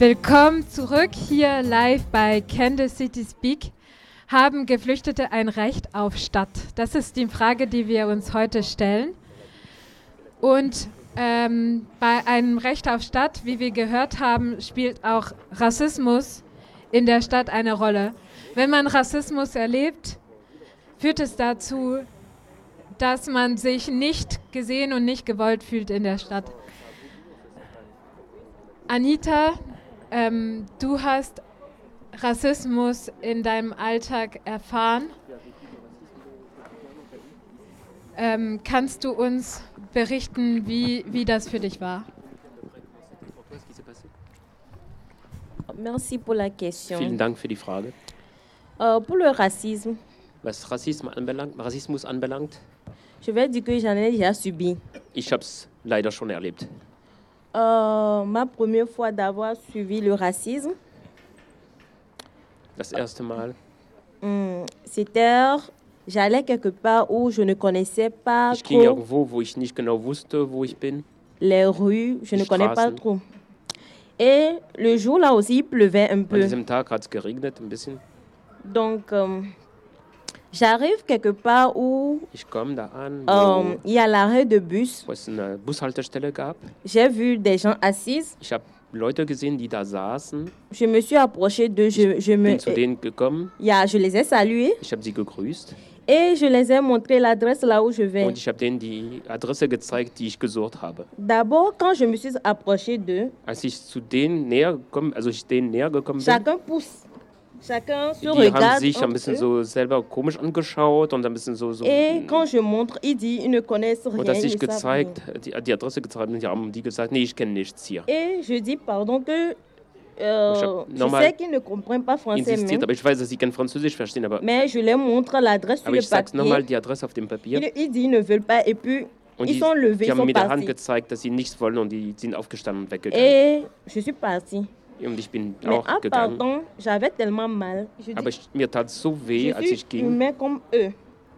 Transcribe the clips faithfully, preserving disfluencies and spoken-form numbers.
Willkommen zurück hier live bei Can the City Speak. Haben Geflüchtete ein Recht auf Stadt? Das ist die Frage, die wir uns heute stellen. Und ähm, bei einem Recht auf Stadt, wie wir gehört haben, spielt auch Rassismus in der Stadt eine Rolle. Wenn man Rassismus erlebt, führt es dazu, dass man sich nicht gesehen und nicht gewollt fühlt in der Stadt. Anita, ähm, du hast Rassismus in deinem Alltag erfahren. Ähm, kannst du uns berichten, wie, wie das für dich war? Merci pour la question. Vielen Dank für die Frage. Euh, pour le racisme, Was Rassismus anbelangt, Rassismus anbelangt, je vais dire que j'en ai déjà subi. ich habe es leider schon erlebt. Euh, ma première fois d'avoir suivi le racisme, Das erste Mal, hum, c'était, j'allais quelque part où je ne connaissais pas ich ging trop irgendwo, wo ich nicht genau wusste, wo ich bin. les rues, je ne connais pas Straßen. trop. Et le jour là aussi, il pleuvait un An peu. diesem Tag hat es geregnet ein bisschen. Donc, euh, j'arrive quelque part où Ich komme da an, euh, wo, il y a l'arrêt de bus. wo es eine Bushaltestelle gab. J'ai vu des gens assis. Ich habe Leute gesehen, die da saßen. Je me suis approchée d'eux. Je, je, me, Bin zu denen gekommen. yeah, je les ai salués. Ich habe sie gegrüßt. Et je les ai montré l'adresse là où je vais. Und ich habe denen die Adresse gezeigt, die ich gesucht habe. D'abord, quand je me suis approchée d'eux, Als ich zu denen näher gekommen, also ich denen näher gekommen bin, chacun pousse. Chacun se die haben regarde. sich ein entre bisschen eux. so selber komisch angeschaut und ein bisschen so, so Et quand je montre, ils disent, ils ne connaissent rien. und als ils ich ne savent rien. gezeigt, die, die Adresse gezeigt habe, haben die gesagt, nee, ich kenne nichts hier. Et je dis, pardon, que euh, Ich hab je normal sais qu'ils ne comprennent pas français, Insistiert, mais, aber ich weiß, dass sie kein Französisch verstehen, aber, mais je leur montre l'adresse sur aber le ich sag's nochmal, papier. die Adresse auf dem Papier. Ils, ils disent, ils ne veulent pas. Et puis, Und ils die, sont levés, die ils haben sont mit der Hand partis. gezeigt, dass sie nichts wollen und die sind aufgestanden und weggegangen. Et je suis partie. Und ich bin Mais auch en gegangen. partant, j'avais tellement mal. Je dis, Aber ich, mir tat so weh, je als suis ich ging. humain comme eux.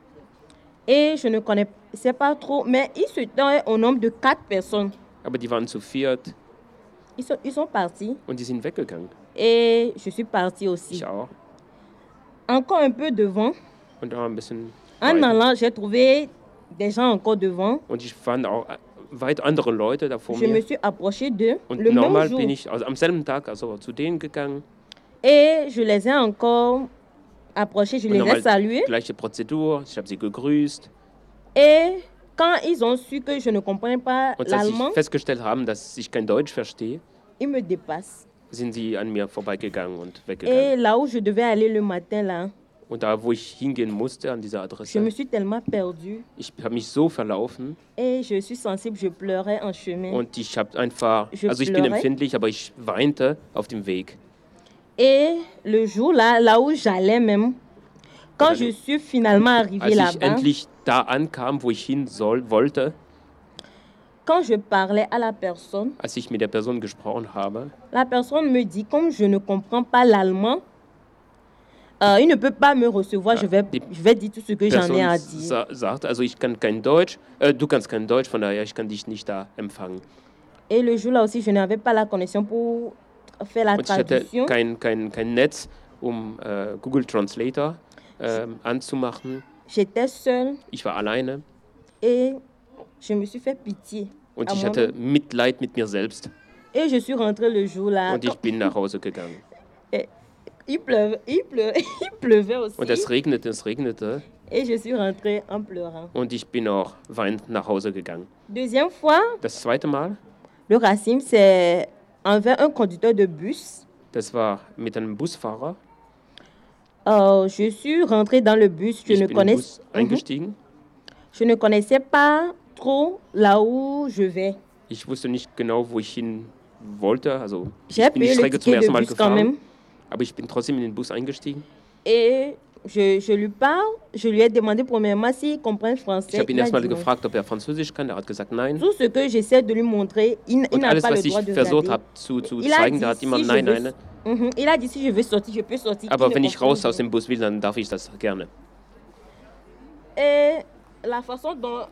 Et je ne connaissais pas trop, mais ils se tenaient au nombre de quatre personnes. Aber die waren zu viert Ils sont, ils sont partis und die sind weggegangen. et je suis partie aussi. Ich auch. Encore un peu devant. Und da ein bisschen En weiter. allant, j'ai trouvé des gens encore devant. Und ich fand auch weit andere Leute da vor Je me mir. suis approchée d'eux Und le même normal jour. bin ich also am selben Tag also zu denen gegangen. Et je les ai encore approchés, je Und les ai normal salués. gleiche Prozedur. Ich habe sie gegrüßt. Et quand ils ont su que je ne comprenais pas Und als sie l'allemand, festgestellt haben, dass ich kein Deutsch verstehe, ils me dépassent. sind sie an mir vorbeigegangen und Et weggegangen. là où je devais aller le matin, là, Und da, wo ich hingehen musste, an dieser je Adresse, me suis tellement perdue. ich habe mich so verlaufen Et je suis sensible, je pleurais en chemin. und ich habe einfach, Je also ich bin pleurais. empfindlich, aber ich weinte auf dem Weg. Et le jour là, là où j'allais même, quand Oder je suis finalement arrivée Als ich là-bas, endlich da ankam, wo ich hin soll, wollte, quand je parlais à la personne, als ich mit der Person gesprochen habe, la personne me dit, comme je ne comprends pas l'allemand, euh, il ne peut pas me recevoir, je vais, die je vais dire tout ce que j'en ai à Person dire. sa sagt, also ich kann kein Deutsch, äh, du kannst kein Deutsch, von daher ich kann dich nicht da empfangen. Et le jour là aussi, je n'avais pas la connexion pour faire la Und ich hatte traduction. kein, kein, kein Netz, um äh, Google Translator ähm, anzumachen. J'étais seule Ich war alleine et je me suis fait pitié. und à ich moi-même. hatte Mitleid mit mir selbst. Et je suis rentrée le jour là. Und ich bin nach Hause gegangen. Il pleuvait, il pleuvait, il pleuvait aussi. Und es regnete, es regnete Et je suis rentrée en pleurant. und ich bin auch weinend nach Hause gegangen. Deuxième fois, Das zweite Mal, le racisme, c'est envers un conducteur de bus. das war mit einem Busfahrer. Euh, je suis rentrée dans le bus. Je Ich ne, bin im connais, Bus eingestiegen. je ne connaissais pas trop là où je vais. Ich wusste nicht genau, wo ich hin wollte. Also J'ai ich bin die payé le Strecke zum ticket de ersten Mal bus quand même. gefahren, aber ich bin trotzdem in den Bus eingestiegen. Et je, je lui parle. Je lui ai demandé premièrement s'il comprend français. Ich habe ihn Il a erstmal dit non. gefragt, ob er Französisch kann. Er hat gesagt nein. Tout ce que j'essaie de lui montrer, il, n- il Und n'a alles, pas le was ich droit de versucht regarder. habe zu, zu Il a zeigen, dit, da hat immer si je nein, veux- nein. Mhm. Il a dit si je veux sortir, je peux sortir. Aber Il ne wenn ich comprend raus aus rien. dem Bus will, dann darf ich das gerne. Et la façon dont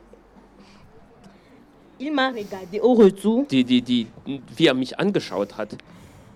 il m'a regardé au retour, Die, die, die, wie er mich angeschaut hat,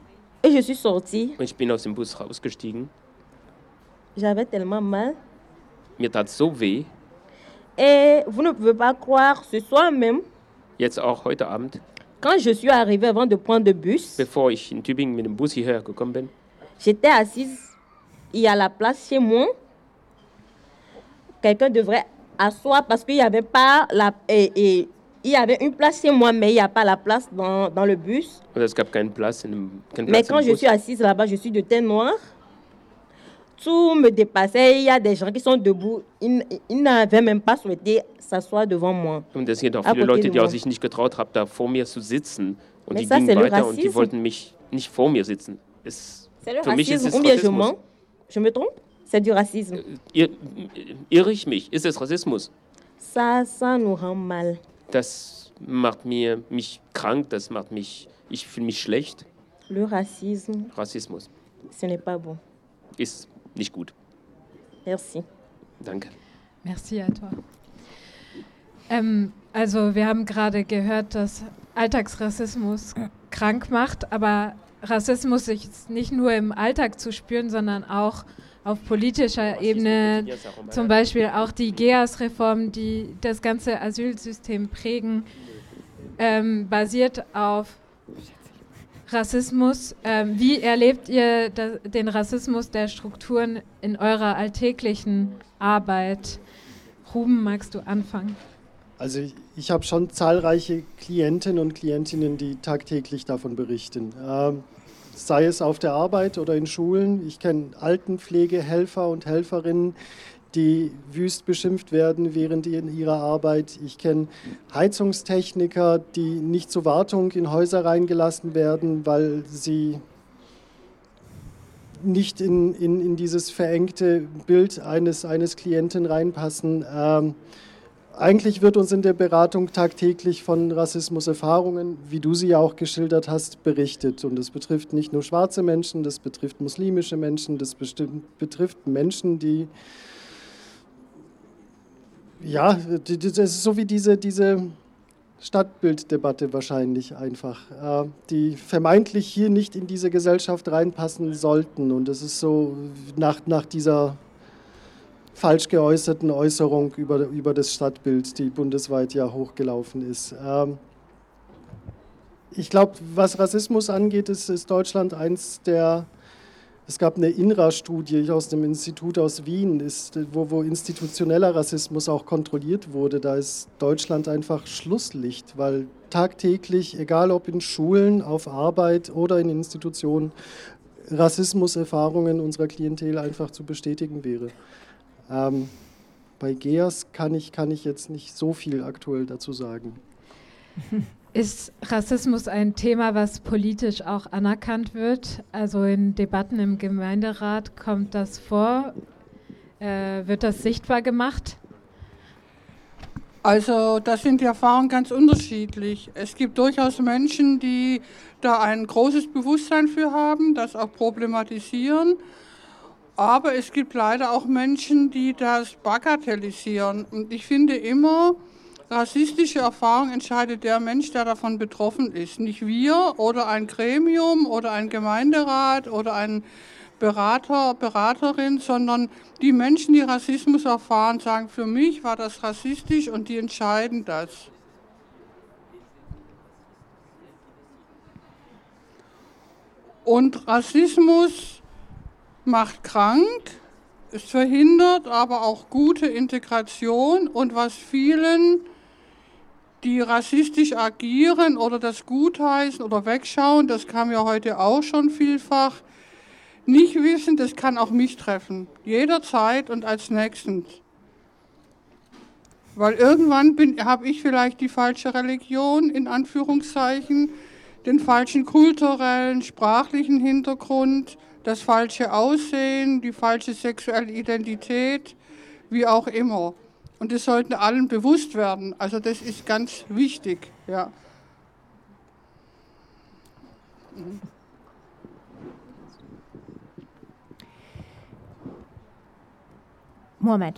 Et je suis sortie. Und ich bin aus dem Bus rausgestiegen. J'avais tellement mal. Mir tat so weh. Et vous ne pouvez pas croire, ce soir même, Jetzt auch heute Abend, quand je suis arrivée avant de prendre le bus, bevor ich in Tübingen mit dem Bus hierher gekommen bin, j'étais assise. Il y a la place chez moi. Quelqu'un devrait asseoir parce qu'il n'y avait pas la... Et, et, il y avait une place chez moi, mais il n'y a pas la place dans, dans le bus. und es gab keinen Platz in dem, keinen Mais Platz quand im je Bus. suis assise là-bas, je suis de teint noir. Tout me dépassait. Il y a des gens qui sont debout. Ils, ils n'avaient même pas souhaité s'asseoir devant moi. Und es sind auch À viele côté Leute, de die auch moi. sich nicht getraut haben, da vor mir zu sitzen. Und Mais die ça, gingen c'est le weiter und die racisme. wollten mich nicht vor mir sitzen. Es, C'est le für mich ist racisme. es Ou bien je Rassismus. mens. Je me trompe? C'est du racisme. Ir, irre ich mich? Ist es Rassismus? Ça, ça nous rend mal. Das macht mir, mich krank, das macht mich, ich fühle mich schlecht. Le racisme, Rassismus ce n'est pas bon. ist nicht gut. Merci. Danke. Merci à toi. Ähm, also wir haben gerade gehört, dass Alltagsrassismus krank macht, aber Rassismus ist nicht nur im Alltag zu spüren, sondern auch auf politischer Ebene, zum Beispiel auch die G E A S-Reform, die das ganze Asylsystem prägen, ähm, basiert auf Rassismus. Ähm, wie erlebt ihr da, den Rassismus der Strukturen in eurer alltäglichen Arbeit? Ruben, magst du anfangen? Also ich, ich habe schon zahlreiche Klientinnen und Klientinnen, die tagtäglich davon berichten. Ähm, sei es auf der Arbeit oder in Schulen. Ich kenne Altenpflegehelfer und Helferinnen, die wüst beschimpft werden während ihrer Arbeit. Ich kenne Heizungstechniker, die nicht zur Wartung in Häuser reingelassen werden, weil sie nicht in, in, in dieses verengte Bild eines, eines Klienten reinpassen. Ähm, Eigentlich wird uns in der Beratung tagtäglich von Rassismuserfahrungen, wie du sie ja auch geschildert hast, berichtet. Und das betrifft nicht nur schwarze Menschen, das betrifft muslimische Menschen, das betrifft Menschen, die, ja, das ist so wie diese, diese Stadtbilddebatte wahrscheinlich einfach, die vermeintlich hier nicht in diese Gesellschaft reinpassen sollten. Und das ist so nach, nach dieser falsch geäußerten Äußerung über, über das Stadtbild, die bundesweit ja hochgelaufen ist. Ähm ich glaube, was Rassismus angeht, ist, ist Deutschland eins der, es gab eine I N R A-Studie aus dem Institut aus Wien, ist, wo, wo institutioneller Rassismus auch kontrolliert wurde. Da ist Deutschland einfach Schlusslicht, weil tagtäglich, egal ob in Schulen, auf Arbeit oder in Institutionen, Rassismuserfahrungen unserer Klientel einfach zu bestätigen wäre. Ähm, bei G E A S kann ich, kann ich jetzt nicht so viel aktuell dazu sagen. Ist Rassismus ein Thema, was politisch auch anerkannt wird? Also in Debatten im Gemeinderat kommt das vor? Äh, wird das sichtbar gemacht? Also da sind die Erfahrungen ganz unterschiedlich. Es gibt durchaus Menschen, die da ein großes Bewusstsein für haben, das auch problematisieren. Aber es gibt leider auch Menschen, die das bagatellisieren. Und ich finde immer, rassistische Erfahrung entscheidet der Mensch, der davon betroffen ist. Nicht wir oder ein Gremium oder ein Gemeinderat oder ein Berater, Beraterin, sondern die Menschen, die Rassismus erfahren, sagen, für mich war das rassistisch und die entscheiden das. Und Rassismus macht krank, es verhindert aber auch gute Integration und was vielen, die rassistisch agieren oder das gutheißen oder wegschauen, das kam ja heute auch schon vielfach, nicht wissen, das kann auch mich treffen, jederzeit und als nächstens. Weil irgendwann habe ich vielleicht die falsche Religion, in Anführungszeichen, den falschen kulturellen, sprachlichen Hintergrund, das falsche Aussehen, die falsche sexuelle Identität, wie auch immer. Und das sollten allen bewusst werden. Also das ist ganz wichtig. Ja. Mohammed,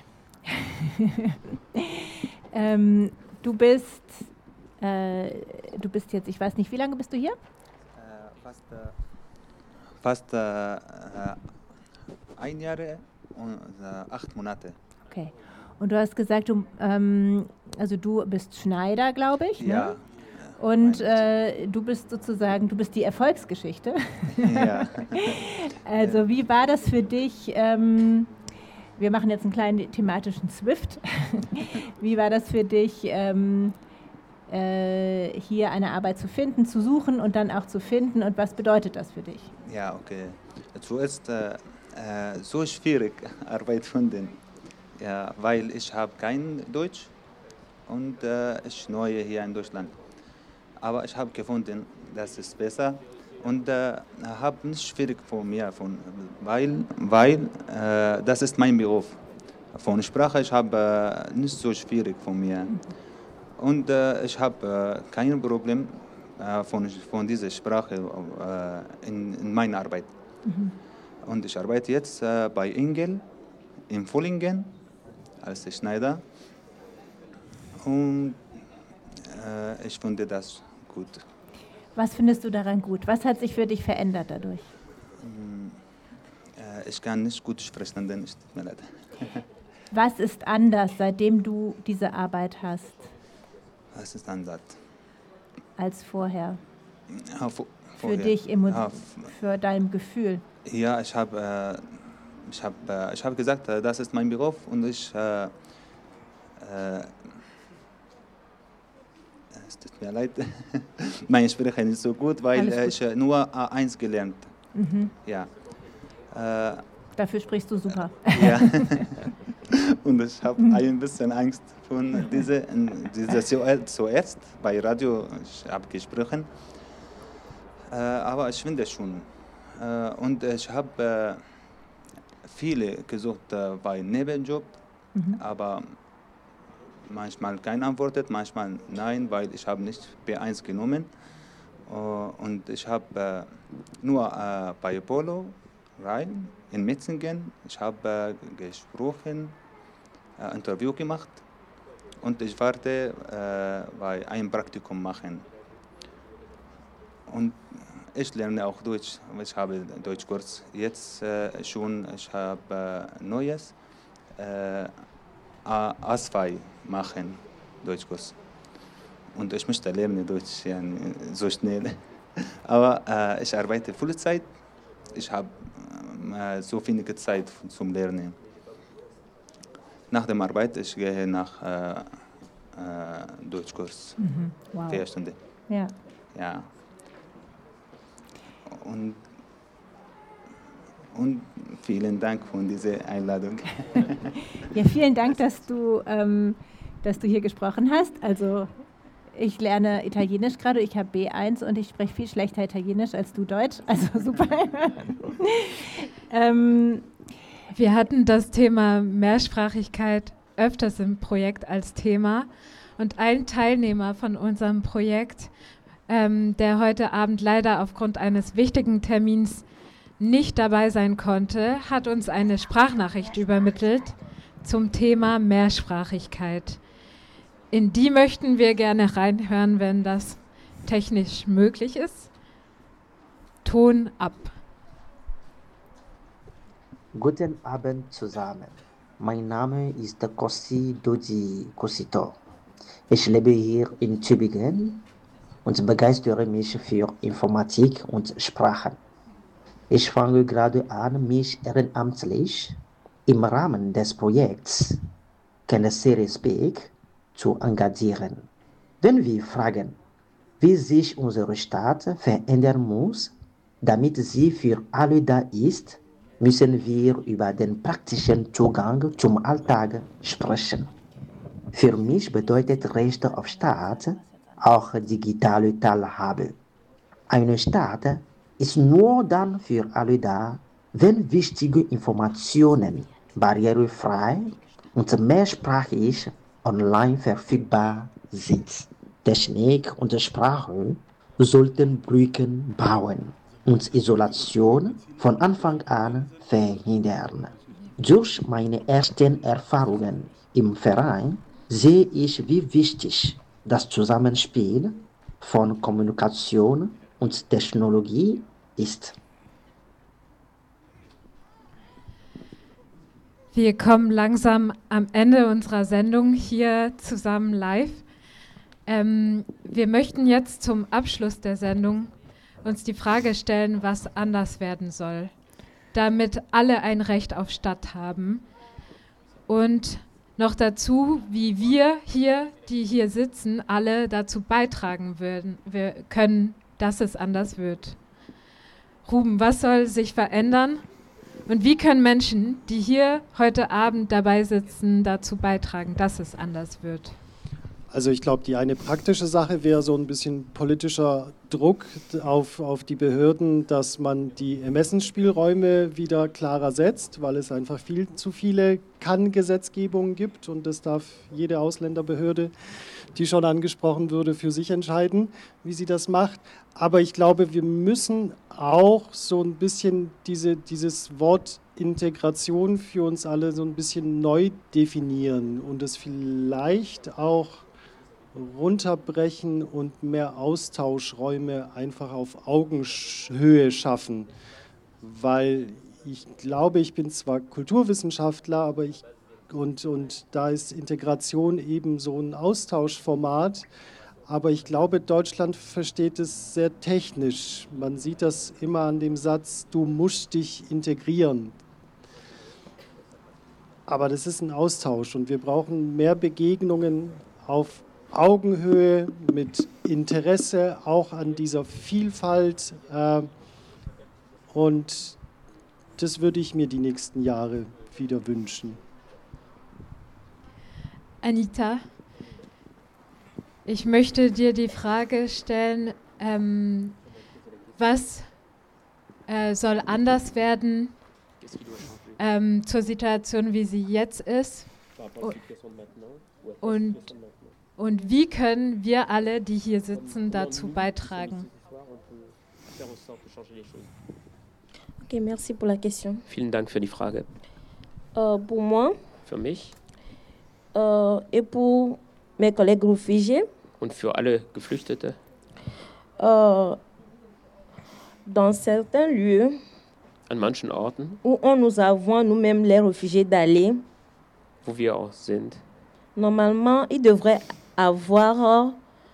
ähm, du bist, äh, du bist jetzt, ich weiß nicht, wie lange bist du hier? Äh, fast äh, fast äh, äh, ein Jahr und äh, acht Monate. Okay. Und du hast gesagt, du, ähm, also du bist Schneider, glaube ich. Ja. Ne? Und äh, du bist sozusagen, du bist die Erfolgsgeschichte. Ja. Also wie war das für dich? Ähm, wir machen jetzt einen kleinen thematischen Swift. Wie war das für dich, ähm, äh, hier eine Arbeit zu finden, zu suchen und dann auch zu finden? Und was bedeutet das für dich? Ja, okay. Zuerst äh, äh, so schwierig Arbeit finden, ja, weil ich habe kein Deutsch und äh, ich neu hier in Deutschland. Aber ich habe gefunden, das ist besser und äh, habe nicht schwierig für mich, von, weil, weil äh, das ist mein Beruf. Von Sprache ich habe äh, nicht so schwierig für mich und äh, ich habe äh, kein Problem äh, von, von dieser Sprache äh, in, in meiner Arbeit. Mhm. Und ich arbeite jetzt äh, bei Ingel in Vollingen als Schneider und äh, ich finde das gut. Was findest du daran gut? Was hat sich für dich verändert dadurch? Äh, ich kann nicht gut sprechen, denn es tut mir leid. Was ist anders, seitdem du diese Arbeit hast? Was ist anders? Als vorher? Ja, vor, für dich, ja, für dein Gefühl? Ja, ich habe äh, ich hab, äh, ich hab gesagt, äh, das ist mein Beruf und ich äh, äh, es tut mir leid, meine Sprache ist nicht so gut, weil äh, ich äh, nur A eins gelernt. Mhm. Ja. Äh, Dafür sprichst du super. Ja. Und ich habe ein bisschen Angst von dieser, dieser zuerst bei Radio, ich habe gesprochen, äh, aber ich finde schon. Äh, und ich habe äh, viele gesucht äh, bei Nebenjob, mhm. aber manchmal keine antwortet, manchmal nein, weil ich habe nicht B eins genommen. Uh, und ich habe äh, nur äh, bei Polo rein in Metzingen. Ich habe äh, gesprochen, äh, Interview gemacht und ich warte äh, bei einem Praktikum machen. Und ich lerne auch Deutsch. Ich habe Deutschkurs jetzt äh, schon. Ich habe äh, Neues äh, A zwei machen Deutschkurs. Und ich möchte lernen Deutsch ja, so schnell. Aber äh, ich arbeite Vollzeit. Ich habe äh, so wenig Zeit zum Lernen. Nach der Arbeit ich gehe nach äh, äh, Deutschkurs. Mhm. Wow. Vier Stunden. Ja. Ja. Und, und vielen Dank für diese Einladung. Ja, vielen Dank, dass du, ähm, dass du hier gesprochen hast. Also ich lerne Italienisch gerade, ich habe B eins und ich spreche viel schlechter Italienisch als du Deutsch, also super. ähm, Wir hatten das Thema Mehrsprachigkeit öfters im Projekt als Thema und ein Teilnehmer von unserem Projekt, ähm, der heute Abend leider aufgrund eines wichtigen Termins nicht dabei sein konnte, hat uns eine Sprachnachricht übermittelt zum Thema Mehrsprachigkeit. In die möchten wir gerne reinhören, wenn das technisch möglich ist. Ton ab. Guten Abend zusammen. Mein Name ist Kossi Doji Kosito. Ich lebe hier in Tübingen und begeistere mich für Informatik und Sprachen. Ich fange gerade an, mich ehrenamtlich im Rahmen des Projekts Kennessery Speak zu engagieren. Wenn wir fragen, wie sich unsere Stadt verändern muss, damit sie für alle da ist, müssen wir über den praktischen Zugang zum Alltag sprechen. Für mich bedeutet Recht auf Stadt auch digitale Teilhabe. Eine Stadt ist nur dann für alle da, wenn wichtige Informationen barrierefrei und mehrsprachig online verfügbar sind. Technik und Sprache sollten Brücken bauen und Isolation von Anfang an verhindern. Durch meine ersten Erfahrungen im Verein sehe ich, wie wichtig das Zusammenspiel von Kommunikation und Technologie ist. Wir kommen langsam am Ende unserer Sendung hier zusammen live. Ähm, wir möchten jetzt zum Abschluss der Sendung uns die Frage stellen, was anders werden soll, damit alle ein Recht auf Stadt haben. Und noch dazu, wie wir hier, die hier sitzen, alle dazu beitragen würden, wir können, dass es anders wird. Ruben, was soll sich verändern? Und wie können Menschen, die hier heute Abend dabei sitzen, dazu beitragen, dass es anders wird? Also ich glaube, die eine praktische Sache wäre so ein bisschen politischer Druck auf, auf die Behörden, dass man die Ermessensspielräume wieder klarer setzt, weil es einfach viel zu viele Kann-Gesetzgebungen gibt und das darf jede Ausländerbehörde, die schon angesprochen wurde, für sich entscheiden, wie sie das macht. Aber ich glaube, wir müssen auch so ein bisschen diese, dieses Wort Integration für uns alle so ein bisschen neu definieren und es vielleicht auch runterbrechen und mehr Austauschräume einfach auf Augenhöhe schaffen. Weil ich glaube, ich bin zwar Kulturwissenschaftler, aber ich und, und da ist Integration eben so ein Austauschformat, aber ich glaube, Deutschland versteht es sehr technisch. Man sieht das immer an dem Satz, du musst dich integrieren. Aber das ist ein Austausch und wir brauchen mehr Begegnungen auf Augenhöhe, mit Interesse auch an dieser Vielfalt. Äh, und das würde ich mir die nächsten Jahre wieder wünschen. Anita, ich möchte dir die Frage stellen, ähm, was äh, soll anders werden ähm, zur Situation, wie sie jetzt ist? Und, und wie können wir alle, die hier sitzen, dazu beitragen? Ok, merci pour la question. Vielen Dank für die Frage. Euh, pour moi Für mich euh, et pour mes collègues réfugiés, und für alle Geflüchtete, euh, dans certains lieux an manchen Orten, où on nous avons nous-mêmes les réfugiés d'aller, wo wir auch sind, normalement, il devrait avoir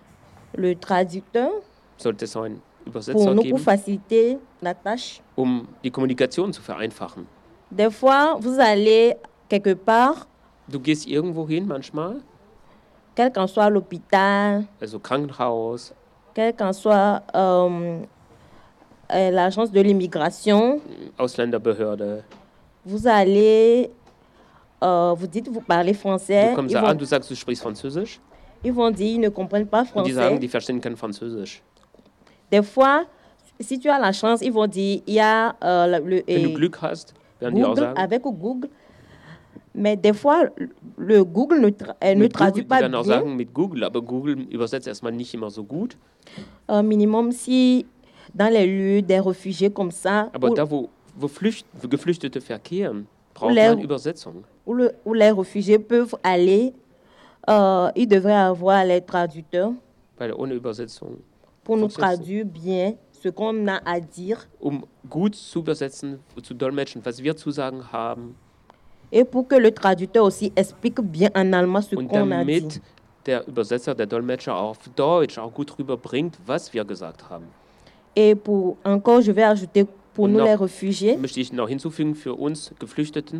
le traducteur sollte es einen pour Übersetzer nous, pour geben, faciliter la tâche. um die Kommunikation zu vereinfachen. Des fois, vous allez quelque part, Du gehst irgendwo hin manchmal, quel qu'en soit l'hôpital, also Krankenhaus, quel qu'en soit euh, euh, l'agence de l'immigration, Ausländerbehörde. vous allez, euh, vous dites, vous parlez français, Du kommst ils da an, vont, du sagst, du sprichst Französisch ils vont dire, ils ne comprennent pas und die sagen, français. die verstehen kein Französisch. Des fois, si tu as la chance, ils vont dire, il y a euh, le, Wenn du et Glück hast, werden die auch Google, sagen, avec Google, mais des fois, le Google ne, tra euh, ne mit Google, traduit die pas werden auch bien. sagen mit Google, aber Google übersetzt erstmal nicht immer so gut. Euh, minimum, si dans les lieux des réfugiés comme ça, Aber où, da, wo, wo, Flücht, wo Geflüchtete verkehren, braucht Leer- man Übersetzung. où, le- où les réfugiés peuvent aller, euh, ils devraient avoir les traducteurs Weil ohne Übersetzung, pour nous Funktioniert so. traduire bien ce qu'on a à dire um gut zu übersetzen, zu dolmetschen, was wir zu sagen haben et pour que le traducteur aussi explique bien en allemand ce und qu'on a dit. damit der Übersetzer, der Dolmetscher auch auf Deutsch auch gut rüberbringt, was wir gesagt haben. Et pour encore, je vais ajouter pour Und nous noch- les réfugiés, Möchte ich noch hinzufügen für uns Geflüchteten,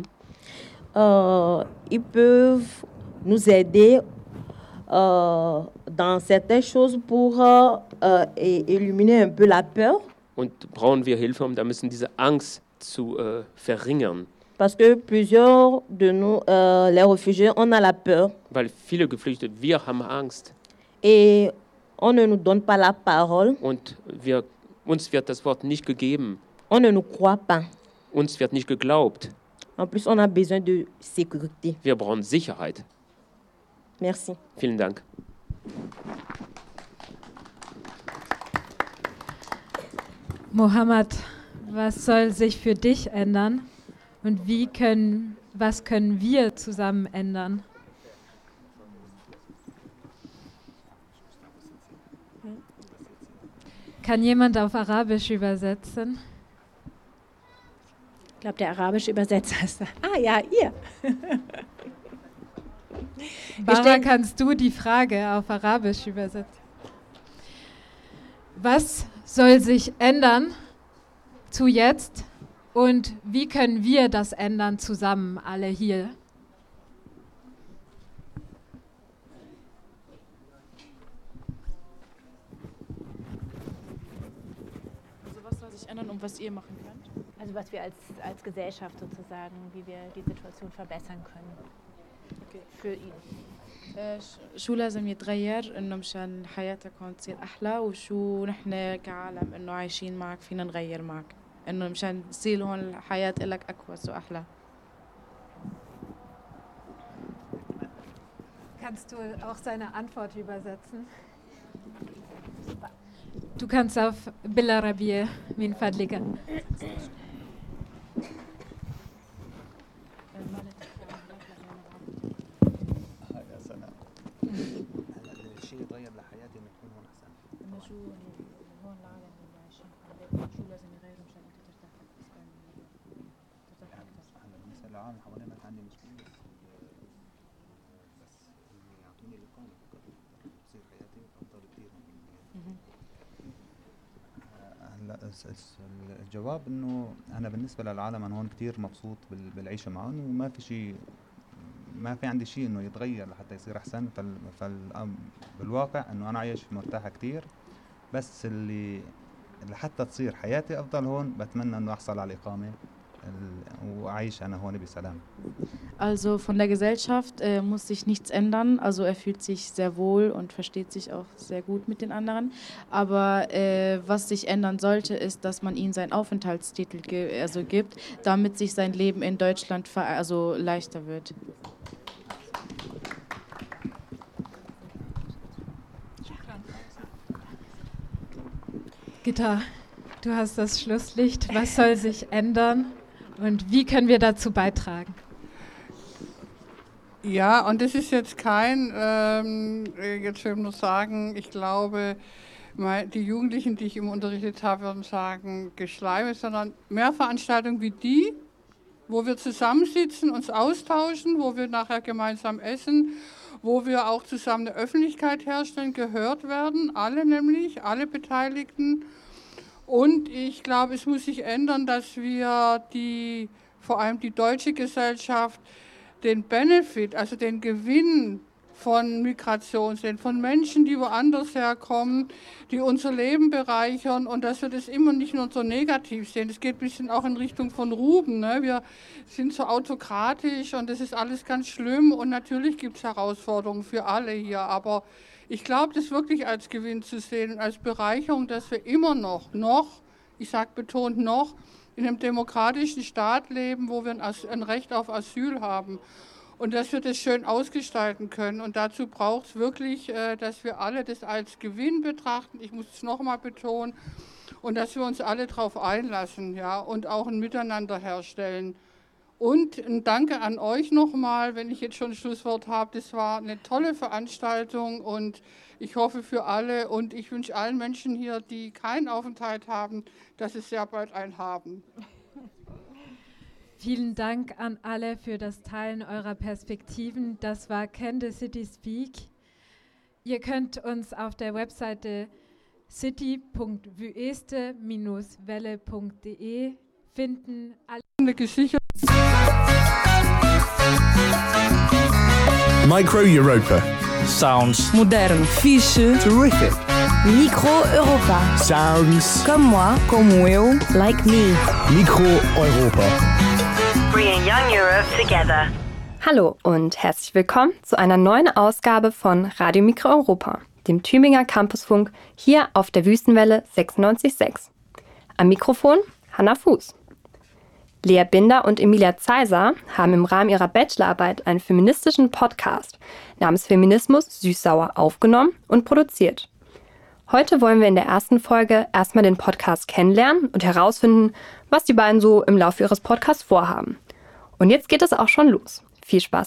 euh, ils peuvent nous aider euh, dans certaines choses pour euh, euh, é- éliminer un peu la peur. und brauchen wir Hilfe, um da müssen diese Angst zu äh, verringern. Parce que plusieurs de nous, euh, les réfugiés, on a la peur Weil viele Geflüchtete, wir haben Angst et on ne nous donne pas la parole, und wir, uns wird das Wort nicht gegeben, on ne nous croit pas. uns wird nicht geglaubt. En plus, on a besoin de sécurité. Wir brauchen Sicherheit. Merci. Vielen Dank. Mohammed, was soll sich für dich ändern und wie können, was können wir zusammen ändern? Kann jemand auf Arabisch übersetzen? Ich glaube, der arabische Übersetzer ist da. Ah ja, ihr. Bara, kannst du die Frage auf Arabisch übersetzen? Was soll sich ändern zu jetzt und wie können wir das ändern zusammen, alle hier? Also was soll sich ändern und was ihr machen könnt? Also was wir als, als Gesellschaft sozusagen, wie wir die Situation verbessern können. Okay. Für ihn. شو لازم يتغير انه مشان حياتكم تصير احلى وشو نحن كعالم انه عايشين معك فينا نغير معك انه مشان تصير هون الحياة لك اكوس واحلى. Kannst du auch seine Antwort übersetzen? Du kannst auf بالعربية من فضلك. الشيء يتغير لحياتي انه يكون هون احسن. انه شو هون العالم اللي عايشين حواليك شو لازم يغيروا مشان انت ترتاح ترتاح اكثر. احنا بالنسبه للعالم حوالينا عندي مشكله بس بس يعطوني الاقامه فقط تصير حياتي افضل كثير من هلا الجواب انه انا بالنسبه للعالم انا هون كثير مبسوط بالعيشه معهم وما في شيء ما في عندي شيء انه يتغير لحتى يصير احسن. فال فالواقع انه انا عايش مرتاح كتير بس اللي لحتى تصير حياتي افضل هون بتمنى انه احصل على الاقامه وأعيش أنا هون بسلام. Also von der Gesellschaft äh, muss sich nichts ändern. Also er fühlt sich sehr wohl und versteht sich auch sehr gut mit den anderen. Aber äh, was sich ändern sollte, ist, dass man ihm seinen Aufenthaltstitel ge- also gibt, damit sich sein Leben in Deutschland ver- also leichter wird. Gitta, du hast das Schlusslicht. Was soll sich ändern und wie können wir dazu beitragen? Ja, und das ist jetzt kein, ähm, jetzt will ich nur sagen, ich glaube, die Jugendlichen, die ich immer unterrichtet habe, würden sagen, Geschleime, sondern mehr Veranstaltungen wie die, wo wir zusammensitzen, uns austauschen, wo wir nachher gemeinsam essen, wo wir auch zusammen eine Öffentlichkeit herstellen, gehört werden, alle nämlich, alle Beteiligten. Und ich glaube, es muss sich ändern, dass wir die, vor allem die deutsche Gesellschaft, den Benefit, also den Gewinn von Migration sehen, von Menschen, die woanders herkommen, die unser Leben bereichern und dass wir das immer nicht nur so negativ sehen. Es geht ein bisschen auch in Richtung von Ruben. Ne? Wir sind so autokratisch und das ist alles ganz schlimm und natürlich gibt es Herausforderungen für alle hier, aber ich glaube, das wirklich als Gewinn zu sehen und als Bereicherung, dass wir immer noch, noch, ich sage betont noch, in einem demokratischen Staat leben, wo wir ein, As- ein Recht auf Asyl haben und dass wir das schön ausgestalten können. Und dazu braucht es wirklich, äh, dass wir alle das als Gewinn betrachten, ich muss es nochmal betonen, und dass wir uns alle darauf einlassen, ja, und auch ein Miteinander herstellen. Und ein Danke an euch nochmal, wenn ich jetzt schon ein Schlusswort habe. Das war eine tolle Veranstaltung und ich hoffe für alle und ich wünsche allen Menschen hier, die keinen Aufenthalt haben, dass sie sehr bald einen haben. Vielen Dank an alle für das Teilen eurer Perspektiven. Das war Can the City Speak. Ihr könnt uns auf der Webseite city punkt vueste dash welle punkt de finden. Eine Gesichter- Micro Europa. Sounds modern, fixe, terrific. Micro Europa. Sounds Comme moi, como eu, like me. Micro Europa. Bringing young Europe together. Hallo und herzlich willkommen zu einer neuen Ausgabe von Radio Micro Europa, dem Tübinger Campusfunk hier auf der Wüstenwelle sechsundneunzig Komma sechs. Am Mikrofon Hanna Fuß. Lea Binder und Emilia Zeiser haben im Rahmen ihrer Bachelorarbeit einen feministischen Podcast namens Feminismus süß-sauer aufgenommen und produziert. Heute wollen wir in der ersten Folge erstmal den Podcast kennenlernen und herausfinden, was die beiden so im Laufe ihres Podcasts vorhaben. Und jetzt geht es auch schon los. Viel Spaß